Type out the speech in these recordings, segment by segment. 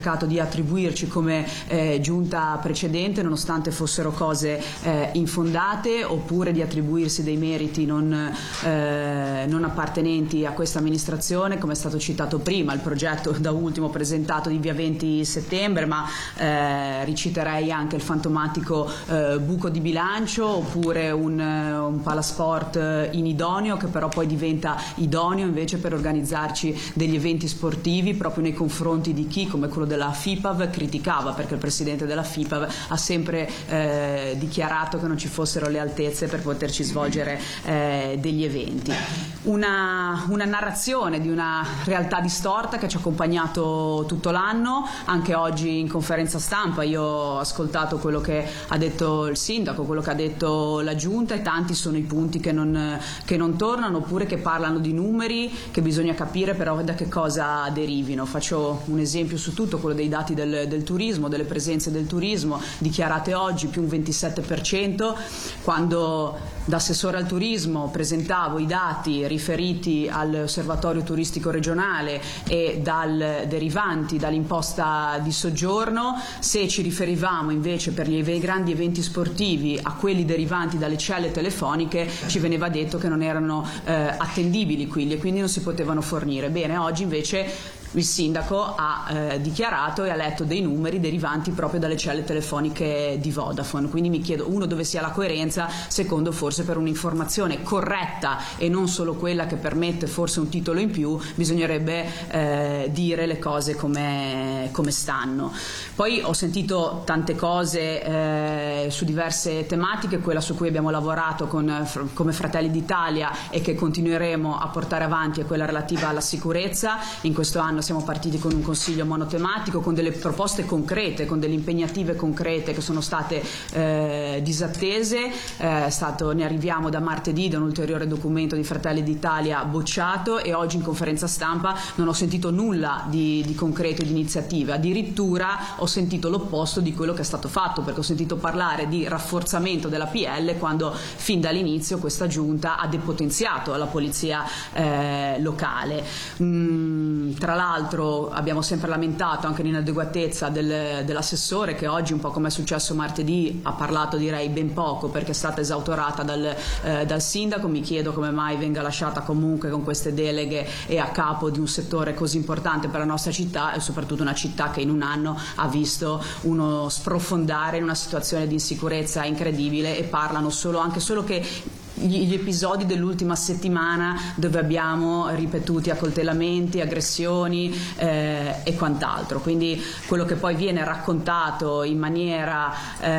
cercato di attribuirci come giunta precedente, nonostante fossero cose infondate, oppure di attribuirsi dei meriti non appartenenti a questa amministrazione, come è stato citato prima, il progetto da ultimo presentato di via 20 settembre, ma riciterei anche il fantomatico buco di bilancio, oppure un palasport inidoneo che però poi diventa idoneo invece per organizzarci degli eventi sportivi proprio nei confronti di chi, come quello della FIPAV, criticava, perché il presidente della FIPAV ha sempre dichiarato che non ci fossero le altezze per poterci svolgere degli eventi. Una narrazione di una realtà distorta che ci ha accompagnato tutto l'anno, anche oggi in conferenza stampa io ho ascoltato quello che ha detto il sindaco, quello che ha detto la giunta, e tanti sono i punti che non tornano, oppure che parlano di numeri che bisogna capire però da che cosa derivino. Faccio un esempio su tutto, quello dei dati del turismo, delle presenze del turismo dichiarate oggi più un 27%, quando da assessore al turismo presentavo i dati riferiti all'osservatorio turistico regionale e derivanti dall'imposta di soggiorno. Se ci riferivamo invece per gli grandi eventi sportivi a quelli derivanti dalle celle telefoniche, ci veniva detto che non erano attendibili e quindi non si potevano fornire. Bene, oggi invece il sindaco ha dichiarato e ha letto dei numeri derivanti proprio dalle celle telefoniche di Vodafone, quindi mi chiedo, uno, dove sia la coerenza, secondo, forse per un'informazione corretta e non solo quella che permette forse un titolo in più, bisognerebbe dire le cose come stanno. Poi ho sentito tante cose su diverse tematiche, quella su cui abbiamo lavorato come Fratelli d'Italia e che continueremo a portare avanti è quella relativa alla sicurezza. In questo anno siamo partiti con un consiglio monotematico, con delle proposte concrete, con delle impegnative concrete che sono state disattese. Ne arriviamo da martedì da un ulteriore documento di Fratelli d'Italia bocciato, e oggi in conferenza stampa non ho sentito nulla di concreto e di iniziative. Addirittura ho sentito l'opposto di quello che è stato fatto, perché ho sentito parlare di rafforzamento della PL quando fin dall'inizio questa giunta ha depotenziato la polizia locale. Tra l'altro abbiamo sempre lamentato anche l'inadeguatezza dell'assessore, che oggi, un po' come è successo martedì, ha parlato direi ben poco perché è stata esautorata dal sindaco. Mi chiedo come mai venga lasciata comunque con queste deleghe e a capo di un settore così importante per la nostra città, e soprattutto una città che in un anno ha visto uno sprofondare in una situazione di insicurezza incredibile, e parlano anche solo che gli episodi dell'ultima settimana, dove abbiamo ripetuti accoltellamenti, aggressioni e quant'altro. Quindi quello che poi viene raccontato in maniera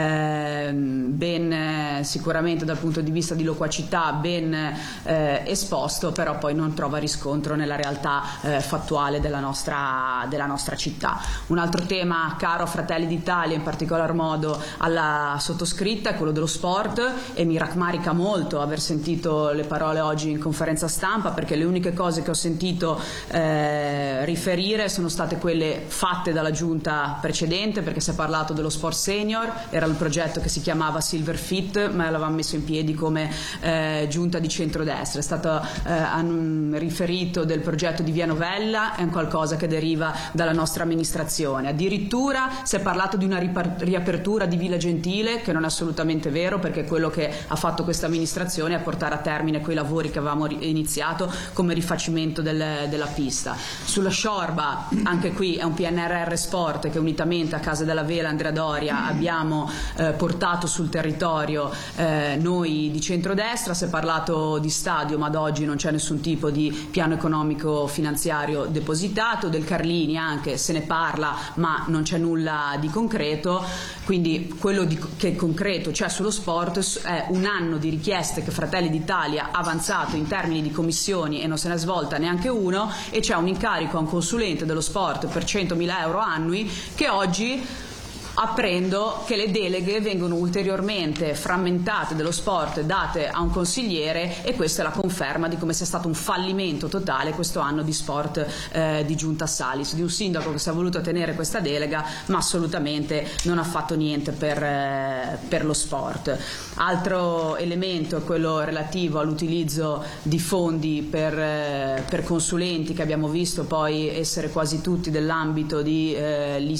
ben sicuramente dal punto di vista di loquacità ben esposto, però poi non trova riscontro nella realtà fattuale della nostra città. Un altro tema caro a Fratelli d'Italia, in particolar modo alla sottoscritta, è quello dello sport, e mi rammarica molto aver sentito le parole oggi in conferenza stampa, perché le uniche cose che ho sentito riferire sono state quelle fatte dalla giunta precedente, perché si è parlato dello sport senior, era il progetto che si chiamava Silver Fit, ma l'avevamo messo in piedi come giunta di centrodestra. È stato riferito del progetto di Via Novella, è un qualcosa che deriva dalla nostra amministrazione. Addirittura si è parlato di una riapertura di Villa Gentile, che non è assolutamente vero, perché quello che ha fatto questa amministrazione è portare a termine quei lavori che avevamo iniziato come rifacimento della pista. Sulla Sciorba, anche qui è un PNRR Sport che unitamente a Casa della Vela, Andrea Doria, abbiamo portato sul territorio noi di centrodestra. Si è parlato di stadio, ma ad oggi non c'è nessun tipo di piano economico finanziario depositato. Del Carlini anche se ne parla, ma non c'è nulla di concreto. Quindi quello che concreto c'è sullo sport è un anno di richieste che Fratelli d'Italia ha avanzato in termini di commissioni e non se ne è svolta neanche uno, e c'è un incarico a un consulente dello sport per 100.000 euro annui, che oggi apprendo che le deleghe vengono ulteriormente frammentate dello sport, date a un consigliere, e questa è la conferma di come sia stato un fallimento totale questo anno di sport di Giunta Salis, di un sindaco che si è voluto tenere questa delega ma assolutamente non ha fatto niente per lo sport. Altro elemento è quello relativo all'utilizzo di fondi per consulenti, che abbiamo visto poi essere quasi tutti dell'ambito di